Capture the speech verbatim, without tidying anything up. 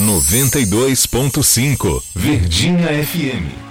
noventa e dois ponto cinco Verdinha F M.